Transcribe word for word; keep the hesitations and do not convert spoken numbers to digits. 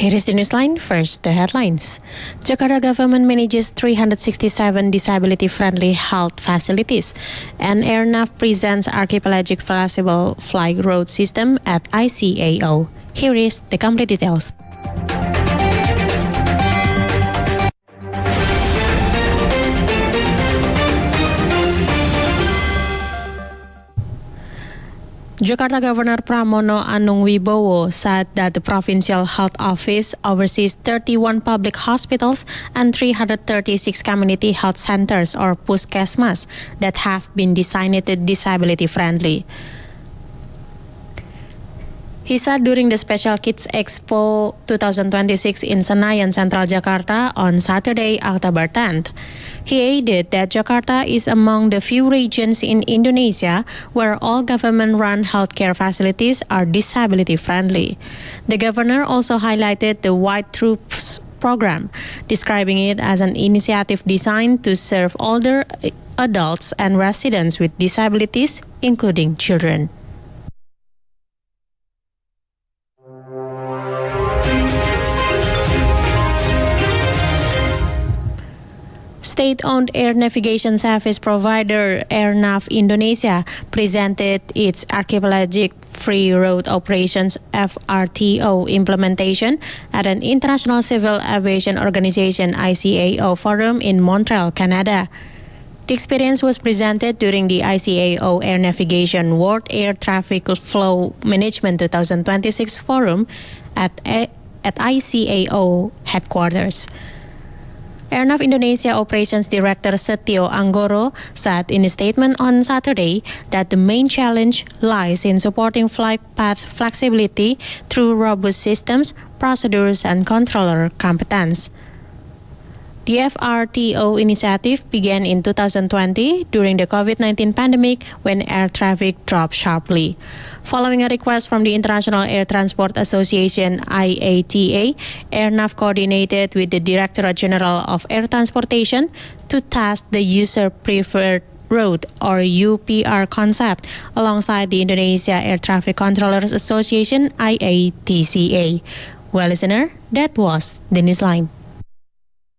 Here is the newsline. First, the headlines. Jakarta government manages three hundred sixty-seven disability-friendly health facilities, and Airnav presents archipelagic flexible flight route system at I C A O. Here is the complete details. Jakarta Governor Pramono Anung Wibowo said that the Provincial Health Office oversees thirty-one public hospitals and three hundred thirty-six community health centers or puskesmas that have been designated disability-friendly. He said during the Special Kids Expo twenty twenty-six in Senayan, Central Jakarta on Saturday, October tenth. He added that Jakarta is among the few regions in Indonesia where all government-run healthcare facilities are disability-friendly. The governor also highlighted the White Troops program, describing it as an initiative designed to serve older adults and residents with disabilities, including children. State-owned air navigation service provider Airnav Indonesia presented its archipelagic free road operations F R T O implementation at an International Civil Aviation Organization I C A O forum in Montreal, Canada. The experience was presented during the I C A O Air Navigation World Air Traffic Flow Management twenty twenty-six forum at, at I C A O headquarters. Airnav Indonesia Operations Director Setio Anggoro said in a statement on Saturday that the main challenge lies in supporting flight path flexibility through robust systems, procedures, and controller competence. The F R T O initiative began in two thousand twenty during the COVID nineteen pandemic when air traffic dropped sharply. Following a request from the International Air Transport Association I A T A, Airnav coordinated with the Directorate General of Air Transportation to test the User Preferred Route or U P R concept alongside the Indonesia Air Traffic Controllers Association I A T C A. Well, listener, that was the newsline.